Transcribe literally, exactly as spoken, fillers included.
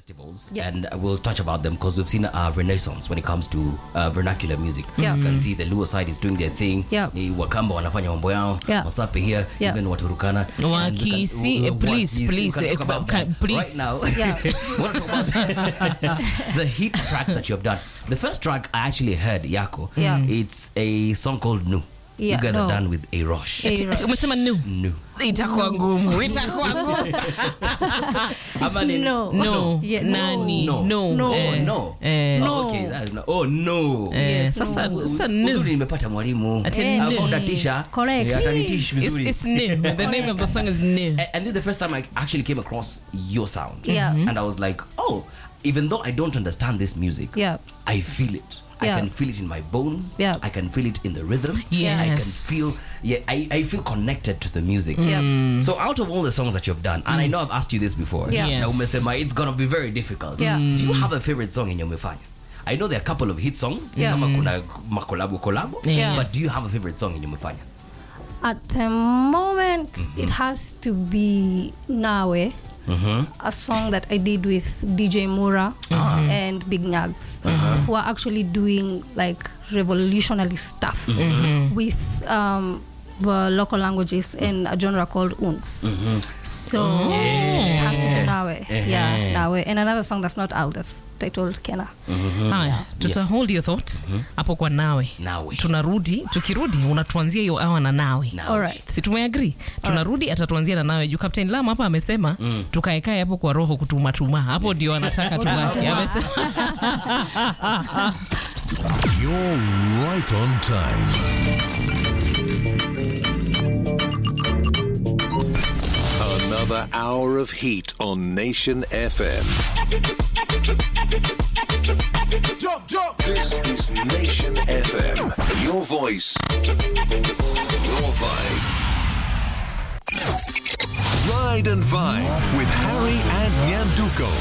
festivals, Yes. and we'll touch about them because we've seen a renaissance when it comes to uh, vernacular music. Yeah. You can see the Luo side is doing their thing. Yeah. The Wakamba wanafanya mambo yao. Yeah. Wasapi here, Yeah. even Waturukana. And we can- Wakisi, we- we- eh, please, Wakisi, we please, can eh, talk about can- that please. right now. Yeah. We want to talk about the hit tracks that you have done. The first track I actually heard, Yako, Yeah. it's a song called Nu. Yeah, You guys no. are done with A Rosh. A- Ati umesema nu. Nu. Itakuwa ngumu. Itakuwa ngumu. Ama ni- No. No. Yeah, Nani? No. No. No. Oh, Eh, no. eh, No. Oh, okay, that is not- oh, no. eh, Yes, Sasa no. sasa Uzuri nu. nimepata mwalimu. Ati Eh, nu. Found a teacher. Correct. Yeah, atanitish It's, vizuri. it's new. The name of the song is new. A- And this is the first time I actually came across your sound. Yeah. And I was like, oh, even though I don't understand this music, Yeah. I feel it. I Yeah. can feel it in my bones. Yeah. I can feel it in the rhythm. Yes. I can feel, yeah, I, I feel connected to the music. Yeah. So out of all the songs that you've done, and I know I've asked you this before, Yeah. Yes. na umesema it's gonna be very difficult. Yeah. Do you have a favorite song in your umefanya? I know there are a couple of hit songs, Yeah. kama kuna makolabo kolabo, Yes. but do you have a favorite song in your umefanya? At the moment, it has to be Nawe, Mm-hmm. a song that I did with D J Mura and Big Nags, who are actually doing like revolutionary stuff with um, the local languages in a genre called Uns. So it has to be Nawe. Yeah, Nawe. And another song that's not out, that's titled Kena. Haya, tuta hold your thought hapo kwa nawe. Nawe. Tunarudi, tukirudi unatuanzia hiyo awa na nawe. Nawe. All right. Si tumeagree? Tunarudi atatuanzia na nawe. Juu Captain Lam hapa amesema tukaekae hapo kwa roho kutuma tuma. Hapo ndio anataka tubaki. Amesema You're right on time. Another hour of heat on Nation F M. Jump, jump. This is Nation F M. Your voice, your vibe. Ride and Vibe with Harry and Nyanduko.